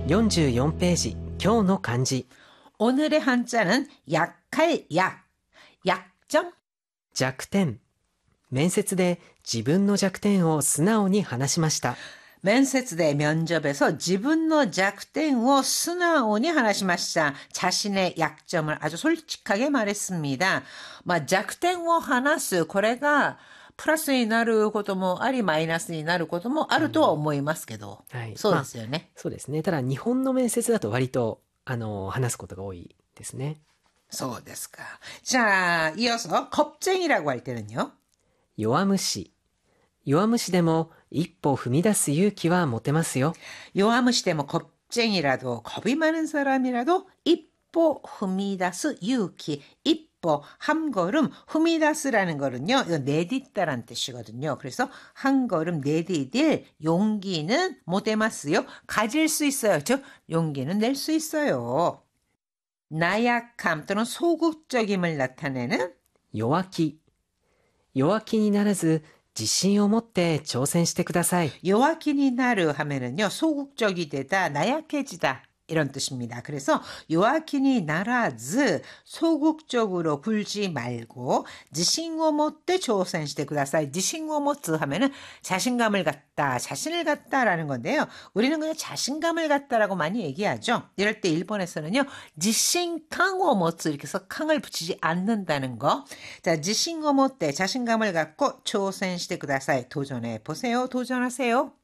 44ページ、今日の漢字。 오늘의 한자는 약할 약, 약점? 弱点。面接で自分の弱点を素直に話しました。 면세대 면접에서 지분의 약점을 수나오니 하나시마시다. 자신의 약점을 아주 솔직하게 말했습니다. 약점을 하나스, これがプラスになることもあり、マイナスになることもあるとは思いますけど。 はい。 そうですよね。 そうですね。ただ日本の面接だと割と話すことが多いですね。 そうですか。じゃあ、이어서 겁쟁이라고 할 때는요? 弱虫。弱虫でも一歩踏み出す勇気は持てますよ。 弱虫でも 겁쟁이라도 겁이 많은 사람이라도 입보 후미다스 유키, 입보 한 걸음 후미다스라는 거는요, 이거 내딛다라는 뜻이거든요. 그래서 한 걸음 내디딜 용기는 못해마스요. 가질 수 있어요. 즉 용기는 낼 수 있어요. 나약함 또는 소극적임을 나타내는 弱気。弱気にならず自信を持って挑戦してください。 요아키니 나르 하면은요, 소극적이 되다, 나약해지다. 이런 뜻입니다. 그래서 요아키니 나라즈, 소극적으로 굴지 말고 지신고 못때 조선시대 구다사이. 지신고 못즈 하면은 자신감을 갖다, 자신을 갖다라는 건데요. 우리는 그냥 자신감을 갖다라고 많이 얘기하죠. 이럴 때 일본에서는요, 지신강고 못즈 이렇게 해서 캉을 붙이지 않는다는 거. 자, 지신고 못때 자신감을 갖고 조선시대 구다사이. 도전해 보세요. 도전하세요.